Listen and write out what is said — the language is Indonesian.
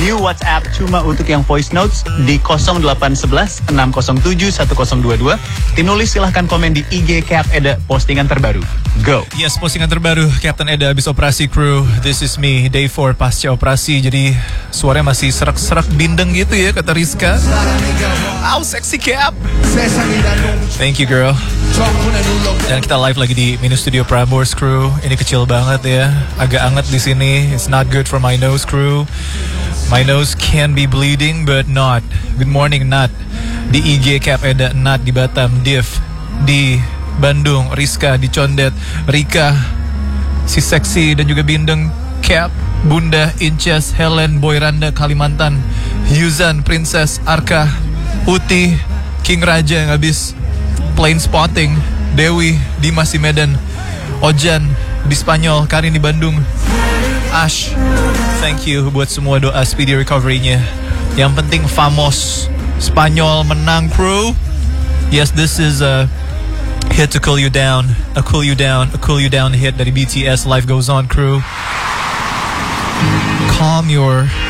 new WhatsApp cuma untuk yang voice notes di 0811 607 1022. Tim nulis silahkan komen di IG Cap Eda postingan terbaru. Go. Yes, postingan terbaru Captain Eda habis operasi crew. This is me, day 4 pasca operasi. Jadi suaranya masih serak-serak bindeng gitu ya, kata Rizka. Wow, sexy Cap. Thank you girl. Dan kita live lagi di Mini Studio Prambors crew. Ini kecil banget ya, agak anget di sini. It's not good for my nose crew. My nose can be bleeding but not. Good morning Nat. Di IG Cap Eda, Nat di Batam, Div di Bandung, Rizka di Condet, Rika si seksi dan juga bindeng, Cap, Bunda, Inces, Helen, Boy Randa, Kalimantan, Yuzan, Princess, Arka, Uti, King Raja yang habis plane spotting, Dewi, Dimas di Medan, Ojan di Spanyol, Karin di Bandung, Ash, thank you buat semua doa speedy recovery-nya. Yang penting Famos Spanyol menang crew. Yes, this is a hit to cool you down, a cool you down hit dari BTS. Life goes on crew. Calm your